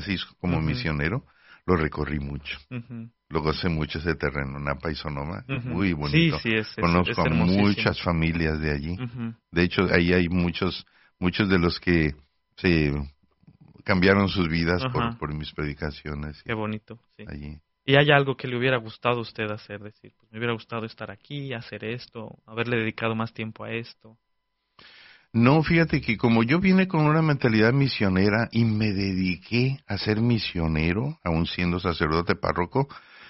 Francisco como misionero, lo recorrí mucho. Lo gocé mucho ese terreno, Napa y Sonoma, muy bonito. Sí, es Conozco a hermosísimo. muchas familias de allí. De hecho, ahí hay muchos de los que se cambiaron sus vidas por mis predicaciones. Qué bonito, sí. Allí. ¿Y hay algo que le hubiera gustado a usted hacer? Decir, pues me hubiera gustado estar aquí, hacer esto, haberle dedicado más tiempo a esto. No, fíjate que como yo vine con una mentalidad misionera y me dediqué a ser misionero, aún siendo sacerdote párroco,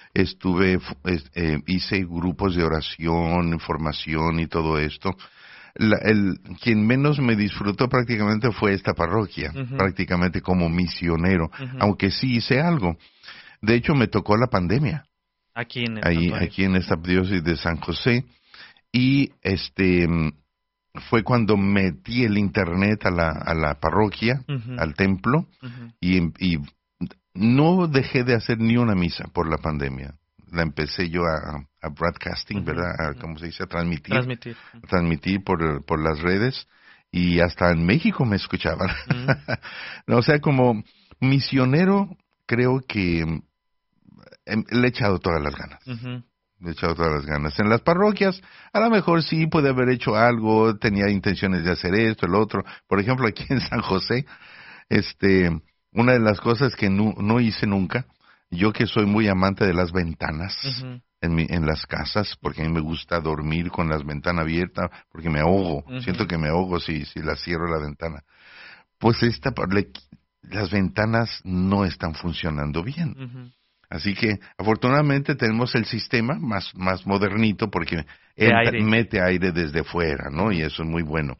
hice grupos de oración, formación y todo esto. Quien menos me disfrutó prácticamente fue esta parroquia, prácticamente como misionero, aunque sí hice algo. De hecho, me tocó la pandemia. Aquí en esta diócesis de San José, y fue cuando metí el internet a la parroquia, al templo, y no dejé de hacer ni una misa por la pandemia. La empecé yo a broadcasting, ¿verdad? ¿Cómo se dice? A transmitir por las redes, y hasta en México me escuchaban. O sea, como misionero, creo que le he echado todas las ganas. Le he echado todas las ganas. En las parroquias, a lo mejor sí pude haber hecho algo, tenía intenciones de hacer esto, el otro. Por ejemplo, aquí en San José, una de las cosas que no hice nunca, yo que soy muy amante de las ventanas en las casas, porque a mí me gusta dormir con las ventanas abiertas, porque me ahogo. Siento que me ahogo si la cierro la ventana. Pues las ventanas no están funcionando bien. Así que, afortunadamente, tenemos el sistema más modernito, porque mete aire desde fuera, ¿no? Y eso es muy bueno.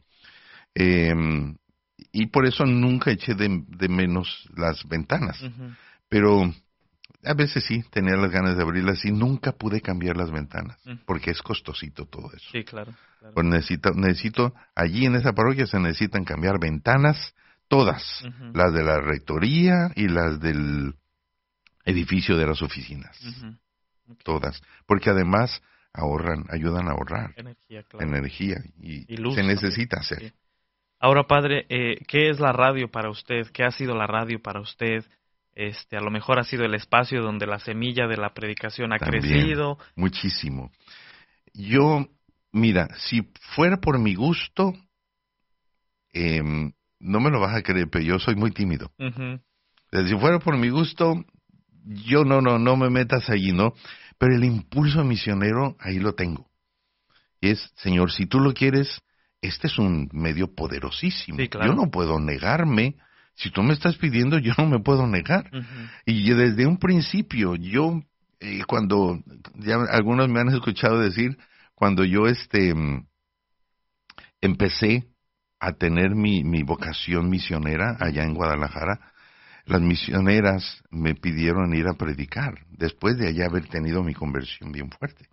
Y por eso nunca eché de menos las ventanas. Pero a veces sí, tenía las ganas de abrirlas y nunca pude cambiar las ventanas, porque es costosito todo eso. Sí, claro. Pues necesito, allí en esa parroquia se necesitan cambiar ventanas, todas, las de la rectoría y las del edificio de las oficinas, todas, porque además ayudan a ahorrar energía y luz, se necesita hacer. Sí. Ahora, padre, ¿qué es la radio para usted? ¿Qué ha sido la radio para usted? A lo mejor ha sido el espacio donde la semilla de la predicación ha crecido. Muchísimo. Yo, mira, si fuera por mi gusto, no me lo vas a creer, pero yo soy muy tímido. Si fuera por mi gusto, yo no me metas allí, ¿no? Pero el impulso misionero, ahí lo tengo. Señor, si tú lo quieres, este es un medio poderosísimo. Sí, claro. Yo no puedo negarme. Si tú me estás pidiendo, yo no me puedo negar. Y desde un principio, yo, cuando, ya algunos me han escuchado decir, cuando yo empecé a tener mi vocación misionera allá en Guadalajara, las misioneras me pidieron ir a predicar, después de allá haber tenido mi conversión bien fuerte.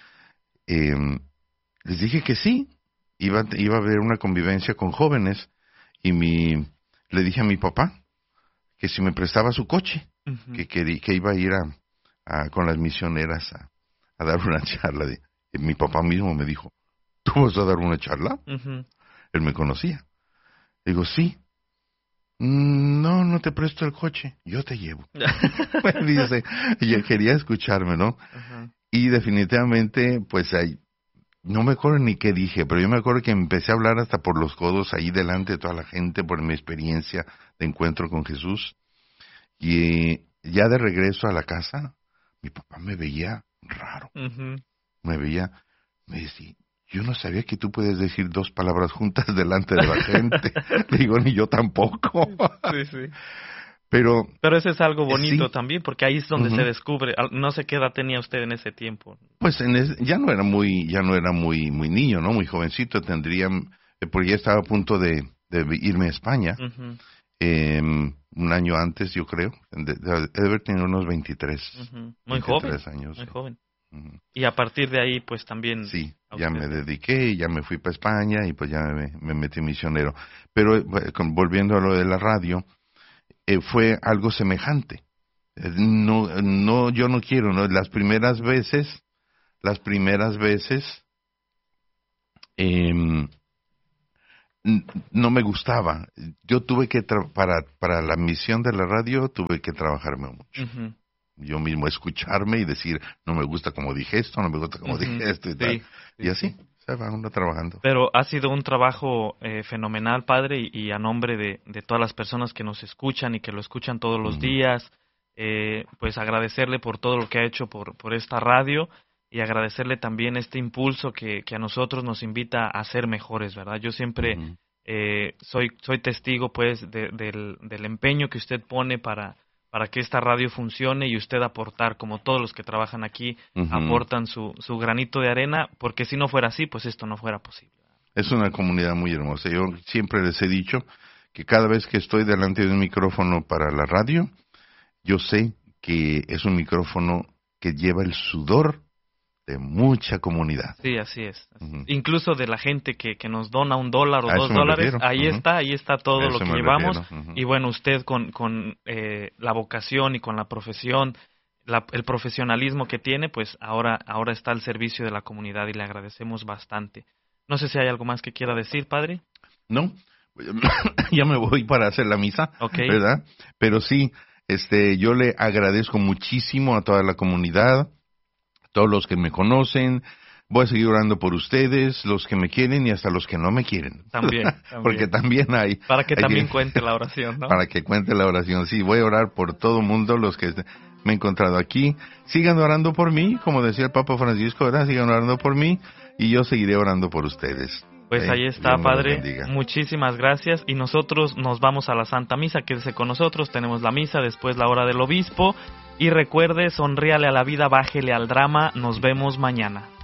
Les dije que sí, iba a haber una convivencia con jóvenes, y le dije a mi papá que si me prestaba su coche, que iba a ir con las misioneras a dar una charla. Mi papá mismo me dijo, ¿tú vas a dar una charla? Él me conocía. Digo, sí. No te presto el coche, yo te llevo. Me dice, ella quería escucharme, ¿no? Y definitivamente, pues no me acuerdo ni qué dije, pero yo me acuerdo que empecé a hablar hasta por los codos ahí delante de toda la gente por mi experiencia de encuentro con Jesús. Y ya de regreso a la casa, mi papá me veía raro. Me decía, yo no sabía que tú puedes decir 2 palabras juntas delante de la gente. Le digo, ni yo tampoco. Sí. Pero eso es algo bonito también, porque ahí es donde se descubre. No sé qué edad tenía usted en ese tiempo. Pues ya no era muy niño, ¿no? Muy jovencito, porque ya estaba a punto de irme a España. Un año antes, yo creo, de haber tenido unos 23. Muy 23 años. Muy joven. Y a partir de ahí, pues también... Sí, ya me dediqué, ya me fui para España y pues ya me metí misionero. Pero volviendo a lo de la radio, fue algo semejante. Yo no quiero, ¿no? Las primeras veces, no me gustaba. Yo tuve que, para la misión de la radio, tuve que trabajarme mucho. Uh-huh. Yo mismo escucharme y decir, no me gusta como dije esto, no me gusta como dije esto y tal. Y así se va uno trabajando. Pero ha sido un trabajo fenomenal, padre, y a nombre de todas las personas que nos escuchan y que lo escuchan todos los días, pues agradecerle por todo lo que ha hecho por esta radio y agradecerle también este impulso que a nosotros nos invita a ser mejores, ¿verdad? Yo siempre soy testigo, pues, del empeño que usted pone para que esta radio funcione y usted aportar, como todos los que trabajan aquí, aportan su granito de arena, porque si no fuera así, pues esto no fuera posible. Es una comunidad muy hermosa. Yo siempre les he dicho que cada vez que estoy delante de un micrófono para la radio, yo sé que es un micrófono que lleva el sudor de mucha comunidad. Sí, así es. Incluso de la gente que nos dona $1 o $2, ahí está todo lo que llevamos. Y bueno, usted con la vocación y con la profesión, el profesionalismo que tiene, pues ahora está al servicio de la comunidad y le agradecemos bastante. No sé si hay algo más que quiera decir, padre. No, ya me voy para hacer la misa, ¿verdad? Pero sí, yo le agradezco muchísimo a toda la comunidad, todos los que me conocen. Voy a seguir orando por ustedes, los que me quieren y hasta los que no me quieren. También. Porque también hay... Para que también cuente la oración, ¿no? Para que cuente la oración, sí. Voy a orar por todo el mundo, los que me he encontrado aquí. Sigan orando por mí, como decía el Papa Francisco, ¿verdad? Sigan orando por mí y yo seguiré orando por ustedes. Pues ahí está, padre. Muchísimas gracias. Y nosotros nos vamos a la Santa Misa. Quédese con nosotros. Tenemos la misa, después la hora del obispo. Y recuerde, sonríale a la vida, bájele al drama. Nos vemos mañana.